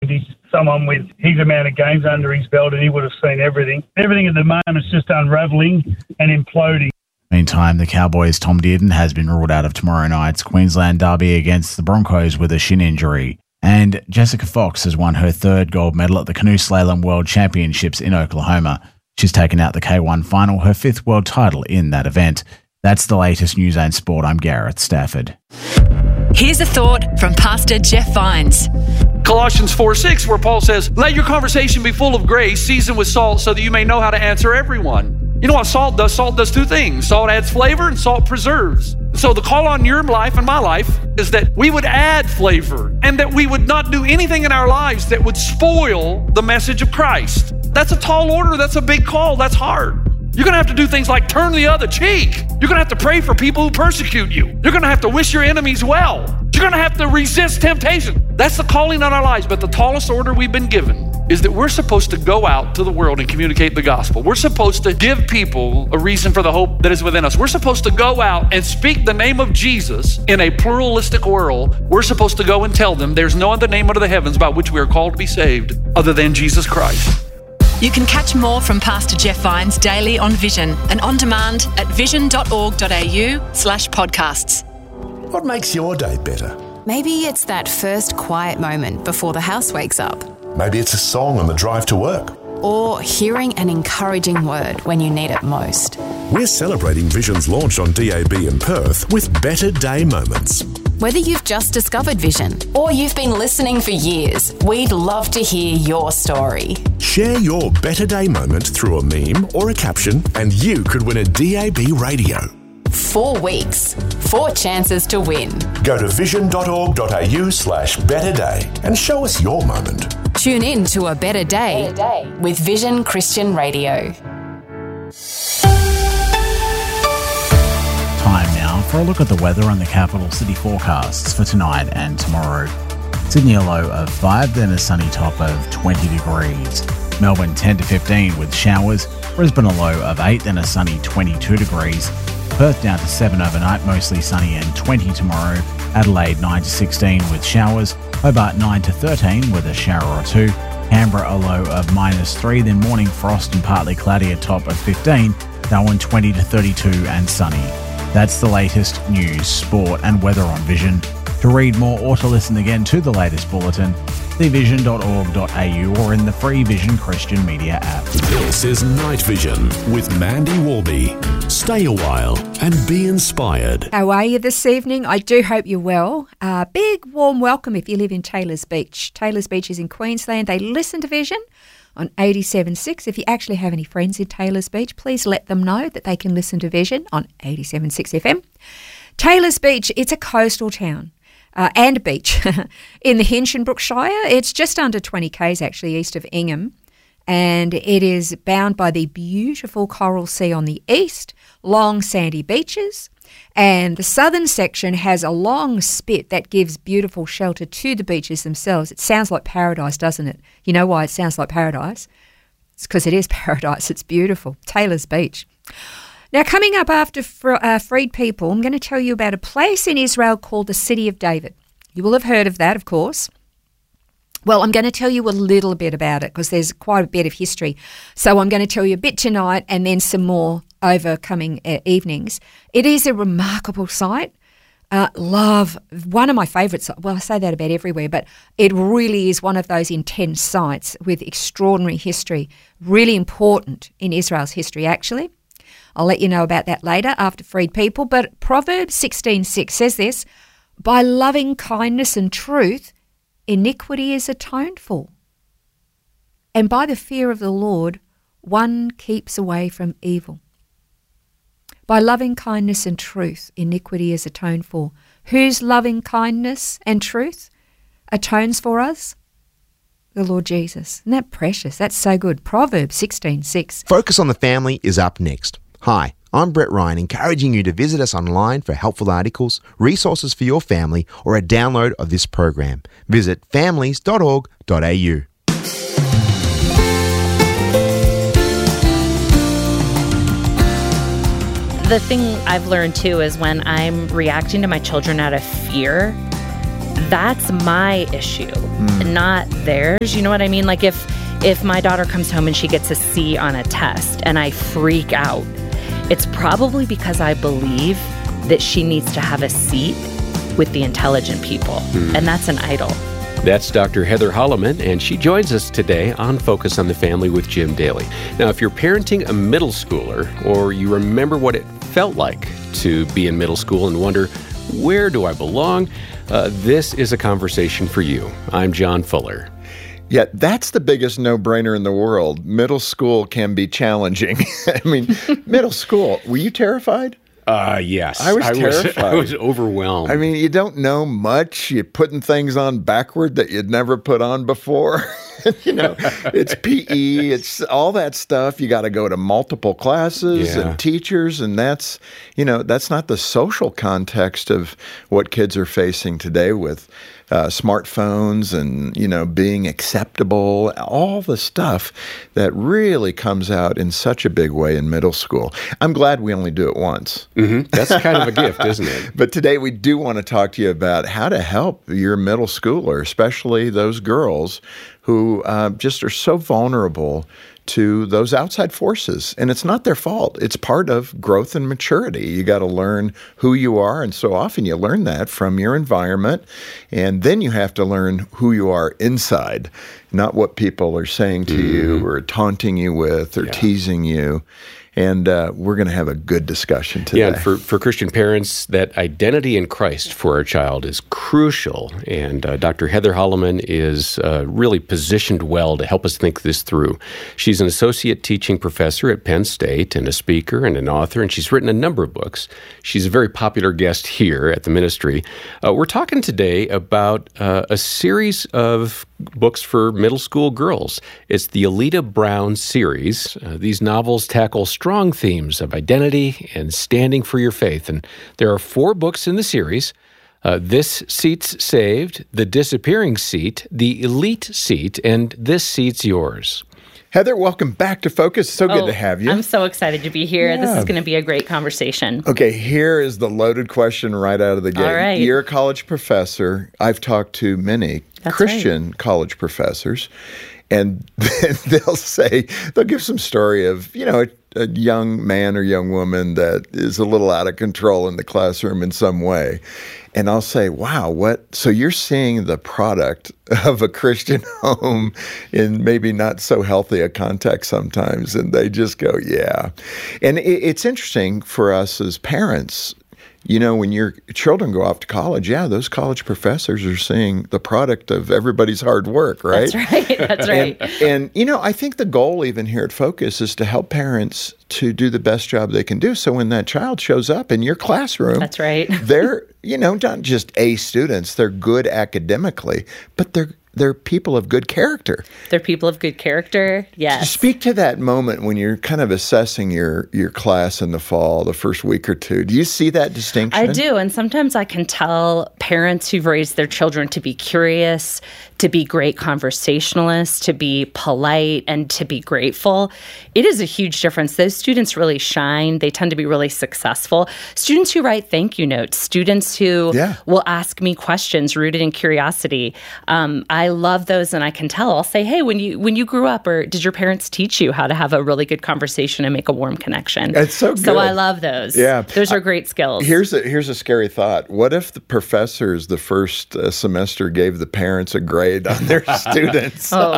he's someone with his amount of games under his belt, and he would have seen everything. Everything at the moment is just unravelling and imploding. Meantime, the Cowboys' Tom Dearden has been ruled out of tomorrow night's Queensland derby against the Broncos with a shin injury. And Jessica Fox has won her third gold medal at the Canoe Slalom World Championships in Oklahoma. She's taken out the K1 final, her fifth world title in that event. That's the latest news and sport. I'm Garrett Stafford. Here's a thought from Pastor Jeff Vines. Colossians 4:6, where Paul says, let your conversation be full of grace, seasoned with salt, so that you may know how to answer everyone. You know what salt does? Salt does two things. Salt adds flavor and salt preserves. So the call on your life and my life is that we would add flavor and that we would not do anything in our lives that would spoil the message of Christ. That's a tall order. That's a big call. That's hard. You're going to have to do things like turn the other cheek. You're going to have to pray for people who persecute you. You're going to have to wish your enemies well. You're going to have to resist temptation. That's the calling on our lives. But the tallest order we've been given is that we're supposed to go out to the world and communicate the gospel. We're supposed to give people a reason for the hope that is within us. We're supposed to go out and speak the name of Jesus in a pluralistic world. We're supposed to go and tell them there's no other name under the heavens by which we are called to be saved other than Jesus Christ. You can catch more from Pastor Jeff Vines daily on Vision and on demand at vision.org.au/podcasts. What makes your day better? Maybe it's that first quiet moment before the house wakes up. Maybe it's a song on the drive to work. Or hearing an encouraging word when you need it most. We're celebrating Vision's launch on DAB in Perth with Better Day Moments. Whether you've just discovered Vision or you've been listening for years, we'd love to hear your story. Share your Better Day moment through a meme or a caption and you could win a DAB radio. 4 weeks, 4 chances to win. Go to vision.org.au/betterday and show us your moment. Tune in to A Better Day with Vision Christian Radio. Time now for a look at the weather and the capital city forecasts for tonight and tomorrow. Sydney a low of 5, then a sunny top of 20 degrees. Melbourne 10 to 15 with showers. Brisbane a low of 8, then a sunny 22 degrees. Perth down to 7 overnight, mostly sunny and 20 tomorrow. Adelaide 9 to 16 with showers. Hobart 9 to 13 with a shower or two. Canberra a low of -3, then morning frost and partly cloudy, a top of 15. Darwin 20 to 32 and sunny. That's the latest news, sport and weather on Vision. To read more or to listen again to the latest bulletin, see vision.org.au or in the free Vision Christian Media app. This is Night Vision with Mandy Warby. Stay a while and be inspired. How are you this evening? I do hope you're well. Big warm welcome if you live in Taylors Beach. Taylors Beach is in Queensland. They listen to Vision on 87.6. If you actually have any friends in Taylors Beach, please let them know that they can listen to Vision on 87.6 FM. Taylors Beach, it's a coastal town. And beach in the Hinchinbrook Shire. It's just under 20 k's actually east of Ingham, and it is bound by the beautiful Coral Sea on the east, long sandy beaches, and the southern section has a long spit that gives beautiful shelter to the beaches themselves. It sounds like paradise, doesn't it? You know why it sounds like paradise? It's because it is paradise. It's beautiful. Taylors Beach. Now, coming up after Freed People, I'm going to tell you about a place in Israel called the City of David. You will have heard of that, of course. Well, I'm going to tell you a little bit about it because there's quite a bit of history. So I'm going to tell you a bit tonight and then some more over coming evenings. It is a remarkable site. Love, one of my favourite sites. Well, I say that about everywhere, but it really is one of those intense sites with extraordinary history, really important in Israel's history, actually. I'll let you know about that later after Freed People. But Proverbs 16:6 says this, by loving kindness and truth, iniquity is atoned for. And by the fear of the Lord, one keeps away from evil. By loving kindness and truth, iniquity is atoned for. Whose loving kindness and truth atones for us? The Lord Jesus. Isn't that precious? That's so good. Proverbs 16:6. Focus on the Family is up next. Hi, I'm Brett Ryan, encouraging you to visit us online for helpful articles, resources for your family, or a download of this program. Visit families.org.au. The thing I've learned too is when I'm reacting to my children out of fear, that's my issue. not theirs. You know what I mean? Like if my daughter comes home and she gets a C on a test and I freak out, it's probably because I believe that she needs to have a seat with the intelligent people. And that's an idol. That's Dr. Heather Holleman, and she joins us today on Focus on the Family with Jim Daly. Now, if you're parenting a middle schooler, or you remember what it felt like to be in middle school and wonder, where do I belong? This is a conversation for you. I'm John Fuller. Yeah, that's the biggest no-brainer in the world. Middle school can be challenging. I mean, middle school, were you terrified? Yes. I was terrified. I was overwhelmed. I mean, you don't know much. You're putting things on backward that you'd never put on before. You know, it's PE, it's all that stuff. You got to go to multiple classes and teachers, and that's not the social context of what kids are facing today with smartphones and, being acceptable, all the stuff that really comes out in such a big way in middle school. I'm glad we only do it once. Mm-hmm. That's kind of a gift, isn't it? But today we do want to talk to you about how to help your middle schooler, especially those girls who just are so vulnerable to those outside forces. And it's not their fault. It's part of growth and maturity. You got to learn who you are. And so often you learn that from your environment. And then you have to learn who you are inside, not what people are saying to you or taunting you with or teasing you. And we're going to have a good discussion today. Yeah, and for Christian parents, that identity in Christ for our child is crucial. And Dr. Heather Holleman is really positioned well to help us think this through. She's an associate teaching professor at Penn State and a speaker and an author, and she's written a number of books. She's a very popular guest here at the ministry. We're talking today about a series of books for middle school girls. It's the Alita Brown series. These novels tackle strong themes of identity and standing for your faith. And there are 4 books in the series. This Seat's Saved, The Disappearing Seat, The Elite Seat, and This Seat's Yours. Heather, welcome back to Focus. So good to have you. I'm so excited to be here. Yeah. This is going to be a great conversation. Okay, here is the loaded question right out of the gate. All right. You're a college professor. I've talked to many Christian college professors, and they'll give some story of, a young man or young woman that is a little out of control in the classroom in some way. And I'll say, wow, so you're seeing the product of a Christian home in maybe not so healthy a context sometimes. And they just go, yeah. And it's interesting for us as parents. When your children go off to college, those college professors are seeing the product of everybody's hard work, right? That's right. That's right. And I think the goal even here at Focus is to help parents to do the best job they can do. So when that child shows up in your classroom, that's right. They're, not just A students, they're good academically, but they're people of good character. They're people of good character, yes. Speak to that moment when you're kind of assessing your class in the fall, the first week or two. Do you see that distinction? I do, and sometimes I can tell parents who've raised their children to be curious, to be great conversationalists, to be polite, and to be grateful. It is a huge difference. Those students really shine. They tend to be really successful. Students who write thank you notes, students who will ask me questions rooted in curiosity. I love those, and I can tell. I'll say, hey, when you grew up, or did your parents teach you how to have a really good conversation and make a warm connection? It's so good. So I love those. Yeah. Those are great skills. Here's a scary thought. What if the professors the first semester gave the parents a grade on their students? Oh,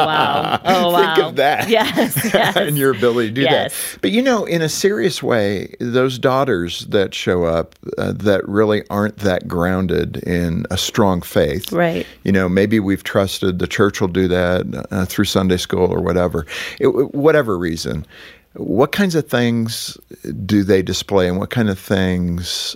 wow. Think of that. Yes. And your ability to do that. But, in a serious way, those daughters that show up that really aren't that grounded in a strong faith. Right. Maybe we've trusted the church will do that through Sunday school or whatever. Whatever reason. What kinds of things do they display, and what kind of things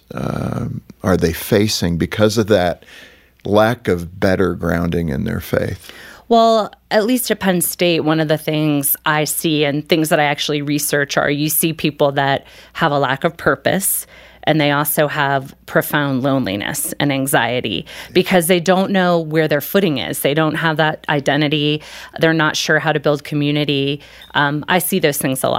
are they facing because of that lack of better grounding in their faith? Well, at least at Penn State, one of the things I see and things that I actually research are you see people that have a lack of purpose, and they also have profound loneliness and anxiety because they don't know where their footing is. They don't have that identity. They're not sure how to build community. I see those things a lot.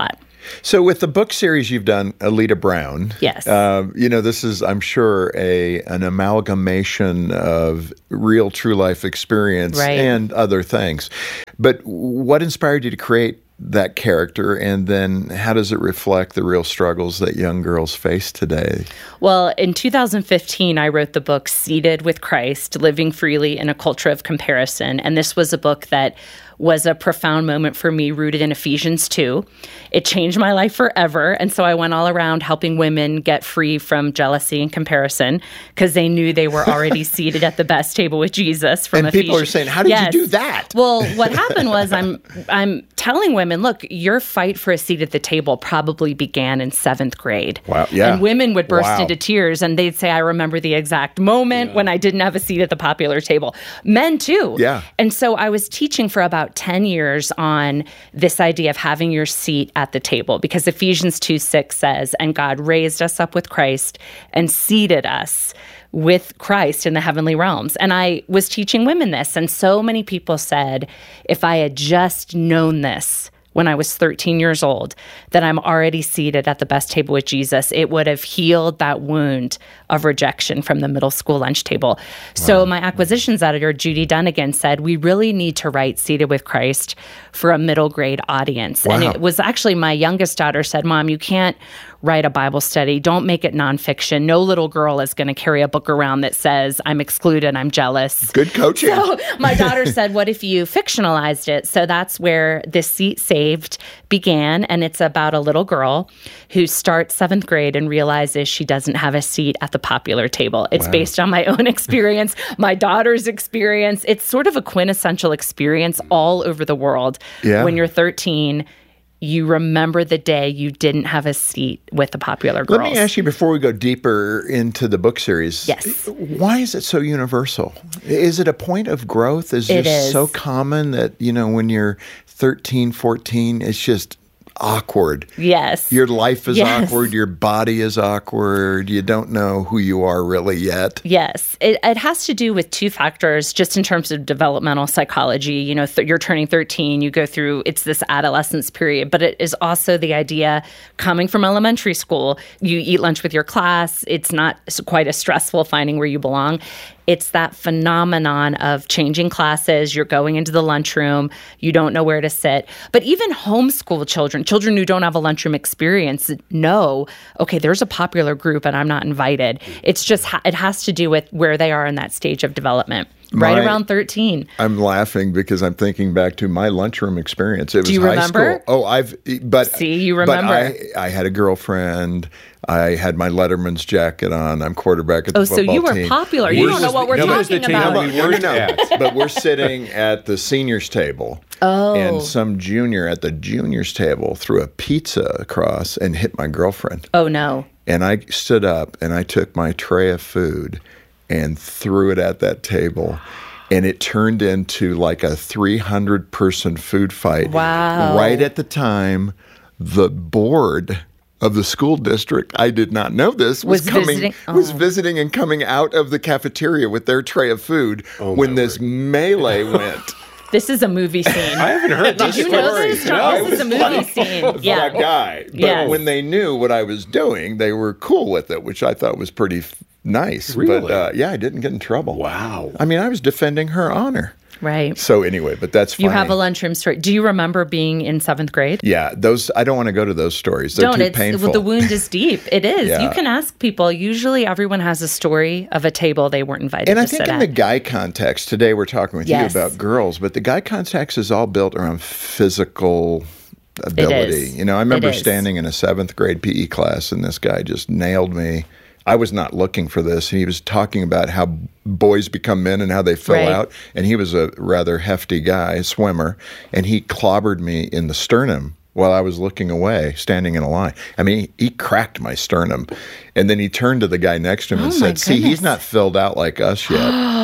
So with the book series you've done, Alita Brown. Yes. This is, I'm sure, an amalgamation of real, true life experience and other things. But what inspired you to create that character, and then how does it reflect the real struggles that young girls face today? Well, in 2015, I wrote the book Seated with Christ, Living Freely in a Culture of Comparison. And this was a book that was a profound moment for me, rooted in Ephesians 2. It changed my life forever. And so I went all around helping women get free from jealousy and comparison because they knew they were already seated at the best table with Jesus. From and Ephesians. People are saying, how did you do that? Well, what happened was I'm telling women, look, your fight for a seat at the table probably began in 7th grade. Wow, yeah. And women would burst into tears and they'd say, I remember the exact moment when I didn't have a seat at the popular table. Men too. Yeah. And so I was teaching for about 10 years on this idea of having your seat at the table, because Ephesians 2:6 says, and God raised us up with Christ and seated us with Christ in the heavenly realms. And I was teaching women this, and so many people said, if I had just known this when I was 13 years old, that I'm already seated at the best table with Jesus, it would have healed that wound of rejection from the middle school lunch table. Wow. So my acquisitions editor, Judy Dunnigan, said, we really need to write Seated with Christ for a middle grade audience. Wow. And it was actually my youngest daughter said, Mom, you can't write a Bible study. Don't make it nonfiction. No little girl is going to carry a book around that says, I'm excluded, I'm jealous. Good coaching. So my daughter said, what if you fictionalized it? So that's where This Seat Saved began. And it's about a little girl who starts 7th grade and realizes she doesn't have a seat at the popular table. It's based on my own experience, my daughter's experience. It's sort of a quintessential experience all over the world. Yeah. When you're 13, you remember the day you didn't have a seat with the popular girls. Let me ask you, before we go deeper into the book series, yes, why is it so universal? Is it a point of growth? Is it just so common that, when you're 13, 14, it's just awkward? Yes. Your life is awkward. Your body is awkward. You don't know who you are really yet. Yes. It has to do with 2 factors, just in terms of developmental psychology. You're turning 13, you go through, it's this adolescence period, but it is also the idea coming from elementary school, you eat lunch with your class. It's not quite as stressful finding where you belong. It's that phenomenon of changing classes. You're going into the lunchroom. You don't know where to sit. But even homeschool children who don't have a lunchroom experience know, okay, there's a popular group and I'm not invited. It's just, it has to do with where they are in that stage of development. Right around 13. I'm laughing because I'm thinking back to my lunchroom experience. It was Do you high remember? School. Oh, See, you remember. But I had a girlfriend. I had my Letterman's jacket on. I'm quarterback at the football team. Oh, so you were popular. You don't know what we're talking about. But we're sitting at the seniors table. Oh. And some junior at the juniors table threw a pizza across and hit my girlfriend. Oh, no. And I stood up and I took my tray of food and threw it at that table. And it turned into like a 300-person food fight. Wow. Right at the time, the board of the school district, I did not know this, was visiting and coming out of the cafeteria with their tray of food when this melee went. This is a movie scene. I haven't heard this. Did you know this? This is a movie scene. That guy. But when they knew what I was doing, they were cool with it, which I thought was pretty nice. Really? But I didn't get in trouble. Wow. I mean, I was defending her honor. Right. So anyway, but that's funny. You have a lunchroom story. Do you remember being in 7th grade? Yeah, those. I don't want to go to those stories. They're too painful. The wound is deep. It is. Yeah. You can ask people. Usually everyone has a story of a table they weren't invited to sit at. And I think in the guy context, today we're talking with you about girls, but the guy context is all built around physical ability. I remember standing in a 7th grade PE class and this guy just nailed me. I was not looking for this. He was talking about how boys become men and how they fill out. And he was a rather hefty guy, a swimmer. And he clobbered me in the sternum while I was looking away, standing in a line. I mean, he cracked my sternum. And then he turned to the guy next to him and said, see, he's not filled out like us yet.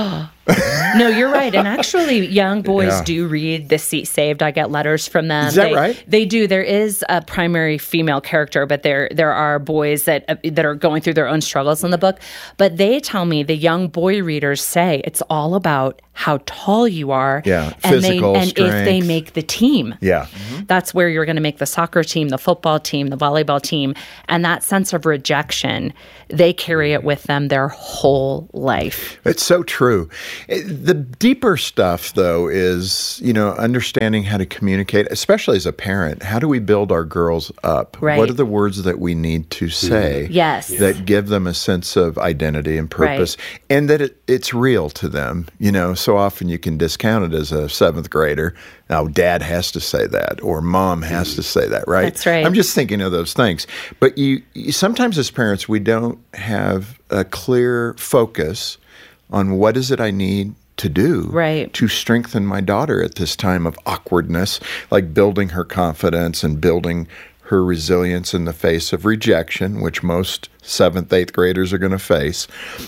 No, you're right. And actually, young boys do read The Seat Saved. I get letters from them. Is that right? They do. There is a primary female character, but there are boys that are going through their own struggles in the book. But they tell me, the young boy readers say, it's all about how tall you are. Yeah, physical strength. If they make the team. Yeah. That's where you're going to make the soccer team, the football team, the volleyball team. And that sense of rejection, they carry it with them their whole life. It's so true. The deeper stuff, though, is, understanding how to communicate, especially as a parent. How do we build our girls up? Right. What are the words that we need to say that give them a sense of identity and purpose, and that it's real to them? So often you can discount it as a 7th grader. Now, dad has to say that, or mom has to say that, right? That's right. I'm just thinking of those things. But you sometimes as parents, we don't have a clear focus on what is it I need to do to strengthen my daughter at this time of awkwardness, like building her confidence and building her resilience in the face of rejection, which most 7th, 8th graders are going to face.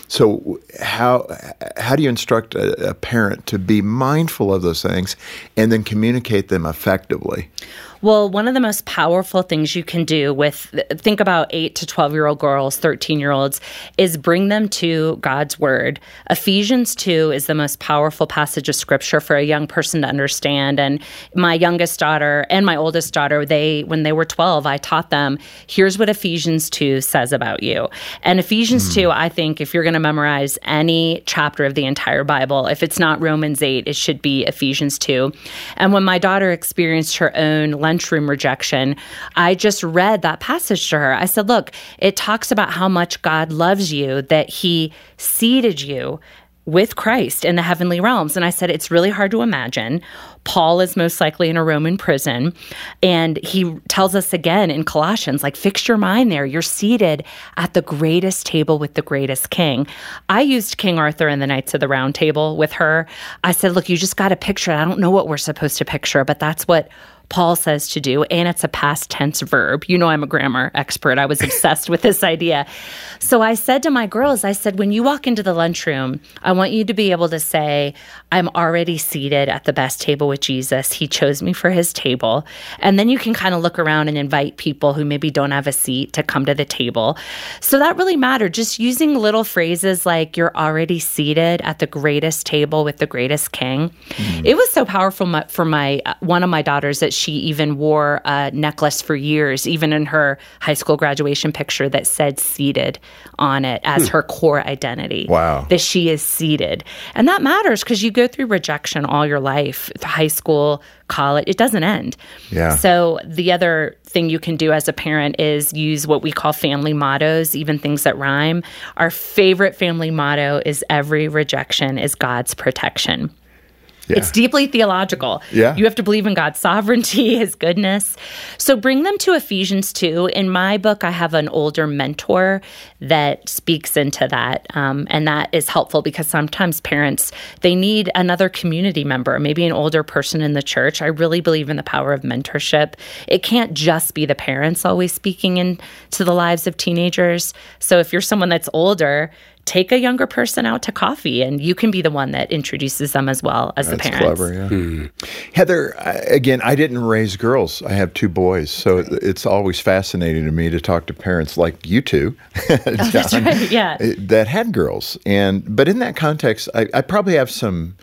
So how do you instruct a parent to be mindful of those things and then communicate them effectively? Well, one of the most powerful things you can do think about 8 to 12-year-old girls, 13-year-olds, is bring them to God's Word. Ephesians 2 is the most powerful passage of Scripture for a young person to understand. And my youngest daughter and my oldest daughter, when they were 12, I taught them, here's what Ephesians 2 says about you. And Ephesians 2, I think, if you're going to memorize any chapter of the entire Bible, if it's not Romans 8, it should be Ephesians 2. And when my daughter experienced her own lunchroom rejection, I just read that passage to her. I said, look, it talks about how much God loves you, that he seated you with Christ in the heavenly realms. And I said, it's really hard to imagine. Paul is most likely in a Roman prison. And he tells us again in Colossians, fix your mind there. You're seated at the greatest table with the greatest king. I used King Arthur and the Knights of the Round Table with her. I said, look, you just got to picture it. I don't know what we're supposed to picture, but that's what Paul says to do, and it's a past tense verb. I'm a grammar expert. I was obsessed with this idea. So I said to my girls, when you walk into the lunchroom, I want you to be able to say, I'm already seated at the best table with Jesus. He chose me for his table. And then you can kind of look around and invite people who maybe don't have a seat to come to the table. So that really mattered. Just using little phrases like, you're already seated at the greatest table with the greatest king. Mm-hmm. It was so powerful for one of my daughters that she even wore a necklace for years, even in her high school graduation picture, that said seated on it as her core identity. Wow. That she is seated. And that matters because you go through rejection all your life, high school, college, it doesn't end. Yeah. So the other thing you can do as a parent is use what we call family mottos, even things that rhyme. Our favorite family motto is every rejection is God's protection. Yeah. It's deeply theological. Yeah. You have to believe in God's sovereignty, his goodness. So bring them to Ephesians 2. In my book, I have an older mentor that speaks into that. And that is helpful because sometimes parents, they need another community member, maybe an older person in the church. I really believe in the power of mentorship. It can't just be the parents always speaking into the lives of teenagers. So if you're someone that's older, take a younger person out to coffee, and you can be the one that introduces them as well as the parents. That's clever, yeah. Heather, again, I didn't raise girls. I have 2 boys, so it's always fascinating to me to talk to parents like you two, that's right, yeah, that had girls. But in that context, I probably have some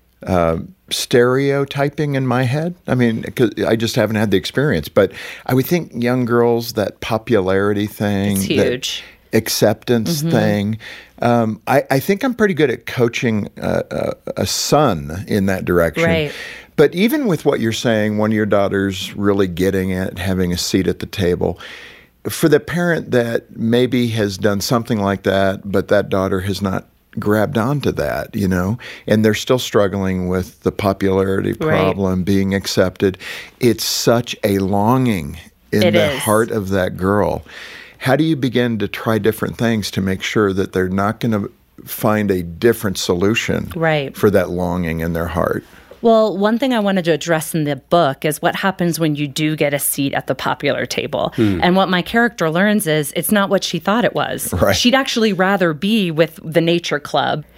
stereotyping in my head. I mean, 'cause I just haven't had the experience. But I would think young girls, that popularity thing, it's huge. Acceptance thing. I think I'm pretty good at coaching a son in that direction. Right. But even with what you're saying, one of your daughters really getting it, having a seat at the table, for the parent that maybe has done something like that, but that daughter has not grabbed onto that, and they're still struggling with the popularity problem, being accepted, it's such a longing in the heart of that girl. How do you begin to try different things to make sure that they're not going to find a different solution for that longing in their heart? Well, one thing I wanted to address in the book is what happens when you do get a seat at the popular table. And what my character learns is it's not what she thought it was. Right. She'd actually rather be with the nature club.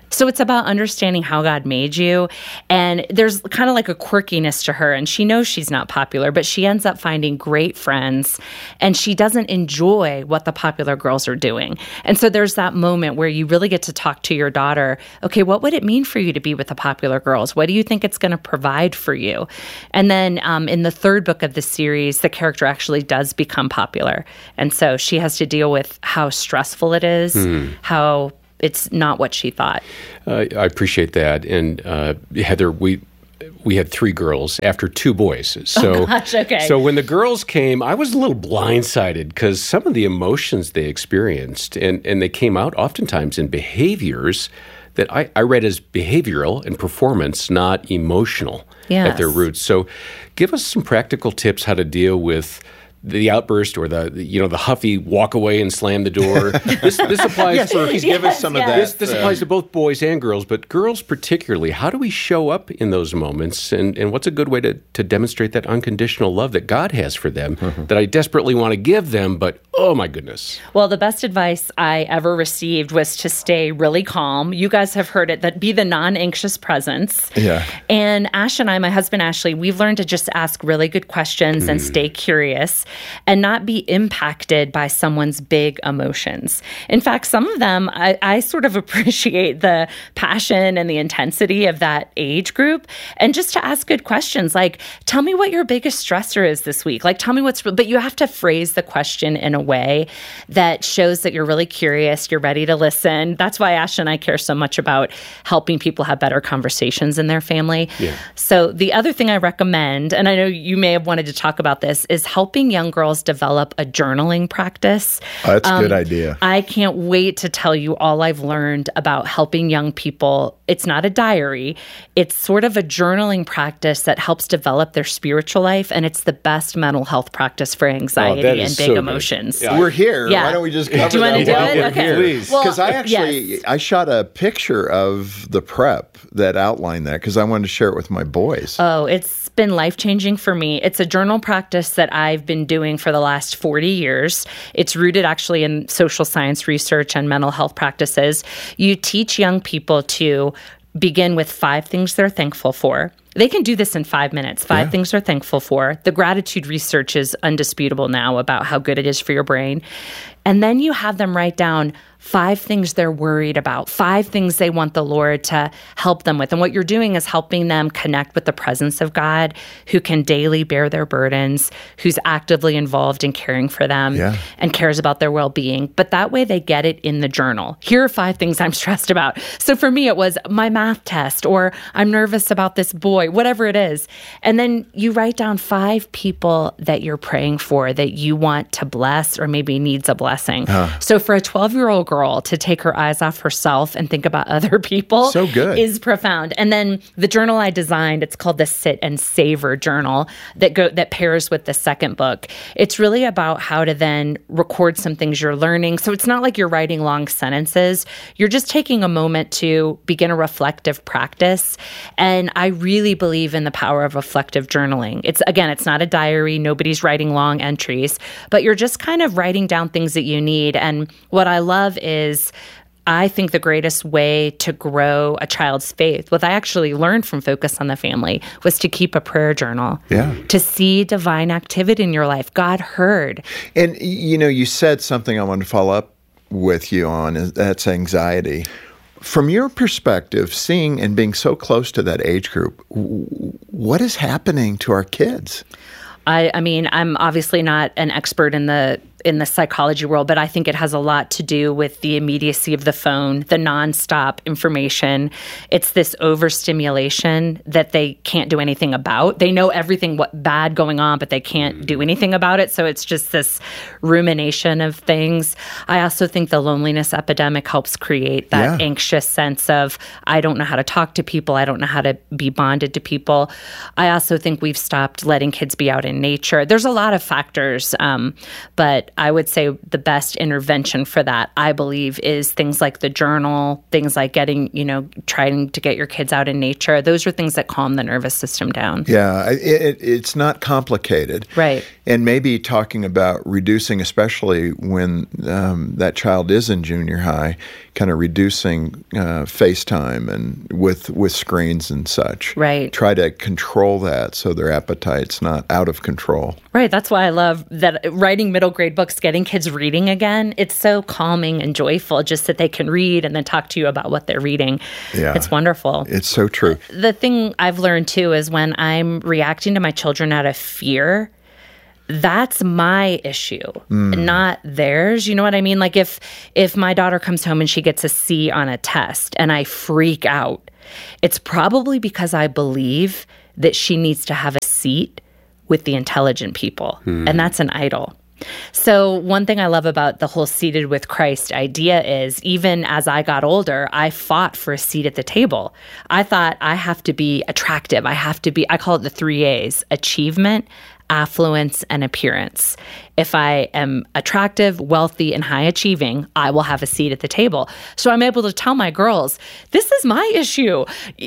So it's about understanding how God made you. And there's kind of like a quirkiness to her. And she knows she's not popular, but she ends up finding great friends. And she doesn't enjoy what the popular girls are doing. And so there's that moment where you really get to talk to your daughter. Okay, what would it mean for you to be with the popular girls? What do you think it's going to provide for you? And then in the third book of the series, the character actually does become popular. And so she has to deal with how stressful it is, how it's not what she thought. I appreciate that. And Heather, we had 3 girls after 2 boys. So, oh gosh, okay. So when the girls came, I was a little blindsided because some of the emotions they experienced, and they came out oftentimes in behaviors that I read as behavioral and performance, not emotional at their roots. So give us some practical tips how to deal with the outburst or the huffy walk away and slam the door. This applies for give us some of that. This applies to both boys and girls, but girls particularly. How do we show up in those moments, and what's a good way to demonstrate that unconditional love that God has for them that I desperately want to give them, but oh my goodness. Well, the best advice I ever received was to stay really calm. You guys have heard it, that be the non-anxious presence. Yeah. And Ash and I, my husband Ashley, we've learned to just ask really good questions and stay curious and not be impacted by someone's big emotions. In fact, some of them, I sort of appreciate the passion and the intensity of that age group. And just to ask good questions, like, tell me what your biggest stressor is this week. Like, tell me but you have to phrase the question in a way that shows that you're really curious, you're ready to listen. That's why Ash and I care so much about helping people have better conversations in their family. Yeah. So the other thing I recommend, and I know you may have wanted to talk about this, is helping young girls develop a journaling practice. Oh, that's a good idea. I can't wait to tell you all I've learned about helping young people. It's not a diary. It's sort of a journaling practice that helps develop their spiritual life, and it's the best mental health practice for anxiety and big emotions. Yeah. We're here. Yeah. Why don't we just cover do you want to do it? Okay. Please. Because I shot a picture of the prep that outlined that because I wanted to share it with my boys. Oh, it's been life-changing for me. It's a journal practice that I've been doing for the last 40 years. It's rooted actually in social science research and mental health practices. You teach young people to begin with 5 things they're thankful for. They can do this in 5 minutes. 5 things they're thankful for. The gratitude research is undisputable now about how good it is for your brain. And then you have them write down 5 things they're worried about, 5 things they want the Lord to help them with. And what you're doing is helping them connect with the presence of God, who can daily bear their burdens, who's actively involved in caring for them and cares about their well-being. But that way they get it in the journal. Here are 5 things I'm stressed about. So for me, it was my math test, or I'm nervous about this boy, whatever it is. And then you write down 5 people that you're praying for that you want to bless or maybe needs a blessing. So for a 12-year-old girl to take her eyes off herself and think about other people is profound. And then the journal I designed, it's called the Sit and Savor Journal that pairs with the second book. It's really about how to then record some things you're learning. So it's not like you're writing long sentences. You're just taking a moment to begin a reflective practice. And I really believe in the power of reflective journaling. It's not a diary. Nobody's writing long entries, but you're just kind of writing down things that you need. And what I love is I think the greatest way to grow a child's faith, what I actually learned from Focus on the Family, was to keep a prayer journal. To see divine activity in your life. God heard. And, you said something I wanted to follow up with you on, that's anxiety. From your perspective, seeing and being so close to that age group, what is happening to our kids? I mean, I'm obviously not an expert in the psychology world, but I think it has a lot to do with the immediacy of the phone, the nonstop information. It's this overstimulation that they can't do anything about. They know everything bad going on, but they can't do anything about it. So it's just this rumination of things. I also think the loneliness epidemic helps create that anxious sense of, I don't know how to talk to people. I don't know how to be bonded to people. I also think we've stopped letting kids be out in nature. There's a lot of factors, but I would say the best intervention for that, I believe, is things like the journal, things like trying to get your kids out in nature. Those are things that calm the nervous system down. Yeah, it's not complicated. Right. And maybe talking about reducing, especially when that child is in junior high, kind of reducing FaceTime and with screens and such. Right. Try to control that so their appetite's not out of control. Right. That's why I love that writing middle grade books, getting kids reading again. It's so calming and joyful just that they can read and then talk to you about what they're reading. Yeah. It's wonderful. It's so true. The thing I've learned too is when I'm reacting to my children out of fear, that's my issue, not theirs. You know what I mean? Like if my daughter comes home and she gets a C on a test and I freak out, it's probably because I believe that she needs to have a seat with the intelligent people. And that's an idol. So one thing I love about the whole seated with Christ idea is even as I got older, I fought for a seat at the table. I thought I have to be attractive. I call it the 3 A's: achievement, affluence, and appearance. If I am attractive, wealthy, and high achieving, I will have a seat at the table. So I'm able to tell my girls, this is my issue.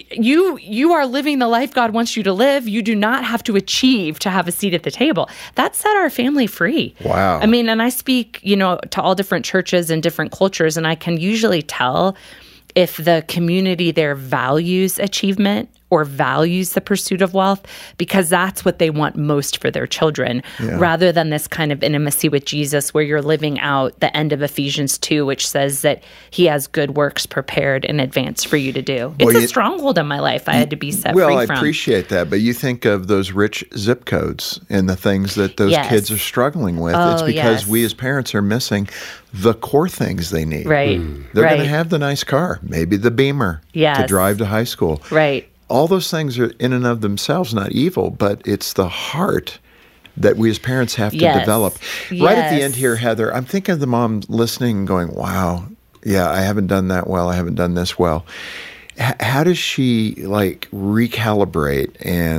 You are living the life God wants you to live. You do not have to achieve to have a seat at the table. That set our family free. Wow. I mean, and I speak, to all different churches and different cultures, and I can usually tell if the community there values achievement or values the pursuit of wealth, because that's what they want most for their children, rather than this kind of intimacy with Jesus where you're living out the end of Ephesians 2, which says that he has good works prepared in advance for you to do. It's a stronghold in my life I had to be set free from. Well, I appreciate that, but you think of those rich zip codes and the things that those kids are struggling with. It's because we as parents are missing the core things they need. Right. They're going to have the nice car, maybe the Beamer to drive to high school. Right. All those things are in and of themselves not evil, but it's the heart that we as parents have to develop. Right at the end here, Heather, I'm thinking of the mom listening and going, wow, I haven't done that well. I haven't done this well. How does she recalibrate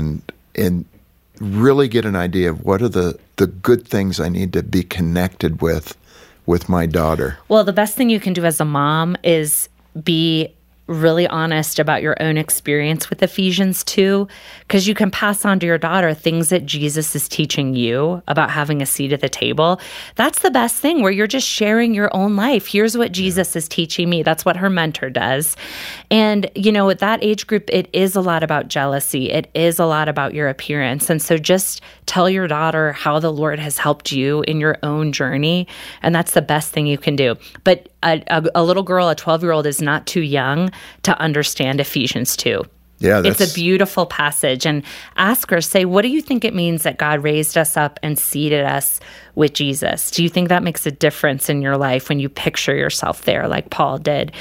and really get an idea of what are the good things I need to be connected with my daughter? Well, the best thing you can do as a mom is be really honest about your own experience with Ephesians 2, because you can pass on to your daughter things that Jesus is teaching you about having a seat at the table. That's the best thing, where you're just sharing your own life. Here's what Jesus is teaching me. That's what her mentor does. And, at that age group, it is a lot about jealousy. It is a lot about your appearance. And so just tell your daughter how the Lord has helped you in your own journey. And that's the best thing you can do. But a little girl, a 12-year-old, is not too young to understand Ephesians 2. Yeah, it's a beautiful passage. And ask her, say, what do you think it means that God raised us up and seated us with Jesus? Do you think that makes a difference in your life when you picture yourself there like Paul did?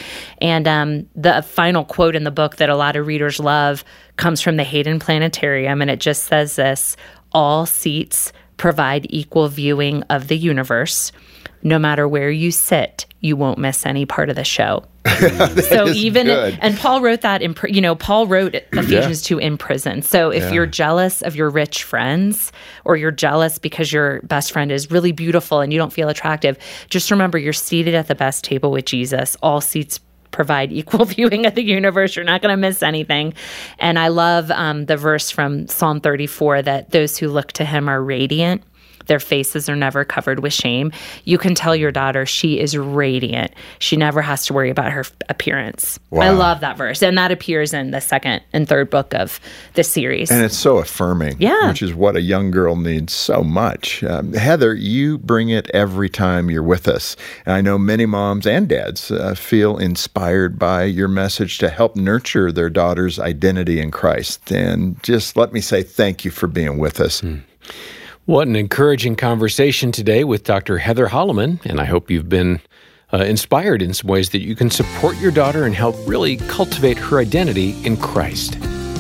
And the final quote in the book that a lot of readers love comes from the Hayden Planetarium, and it just says this: all seats provide equal viewing of the universe. No matter where you sit, you won't miss any part of the show. So even, good. And Paul wrote that Paul wrote Ephesians 2 in prison. So if you're jealous of your rich friends, or you're jealous because your best friend is really beautiful and you don't feel attractive, just remember you're seated at the best table with Jesus. All seats provide equal viewing of the universe. You're not going to miss anything. And I love the verse from Psalm 34 that those who look to him are radiant. Their faces are never covered with shame. You can tell your daughter she is radiant. She never has to worry about her appearance. Wow. I love that verse. And that appears in the second and third book of the series. And it's so affirming, which is what a young girl needs so much. Heather, you bring it every time you're with us. And I know many moms and dads feel inspired by your message to help nurture their daughter's identity in Christ. And just let me say thank you for being with us. What an encouraging conversation today with Dr. Heather Holleman, and I hope you've been inspired in some ways that you can support your daughter and help really cultivate her identity in Christ.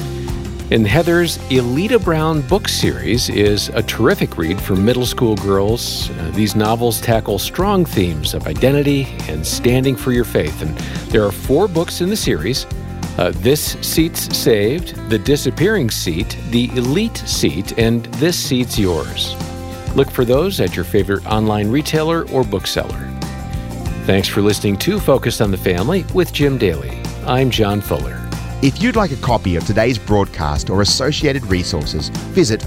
And Heather's Elita Brown book series is a terrific read for middle school girls. These novels tackle strong themes of identity and standing for your faith, and there are 4 books in the series. This Seat's Saved, The Disappearing Seat, The Elite Seat, and This Seat's Yours. Look for those at your favorite online retailer or bookseller. Thanks for listening to Focused on the Family with Jim Daly. I'm John Fuller. If you'd like a copy of today's broadcast or associated resources, visit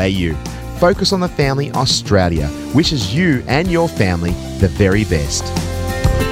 families.org.au. Focus on the Family Australia wishes you and your family the very best.